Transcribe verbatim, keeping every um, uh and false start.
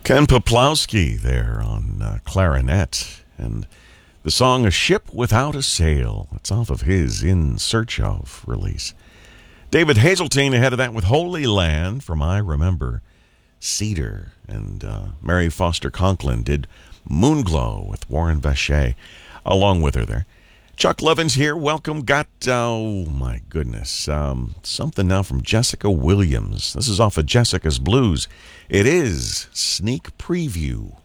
Ken Poplawski there on uh, clarinet, and the song A Ship Without a Sail. It's off of his In Search Of release. David Hazeltine ahead of that with Holy Land from I Remember Cedar, and uh, Mary Foster Conklin did Moonglow with Warren Vacher along with her there. Chuck Levins here. Welcome. Got, uh, oh my goodness, um, something now from Jessica Williams. This is off of Jessica's Blues. It is Sneak Preview.